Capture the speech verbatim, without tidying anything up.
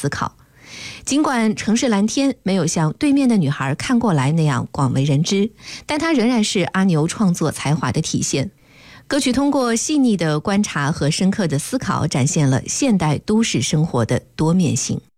思考。尽管城市蓝天没有像对面的女孩看过来那样广为人知，但它仍然是阿牛创作才华的体现。歌曲通过细腻的观察和深刻的思考，展现了现代都市生活的多面性。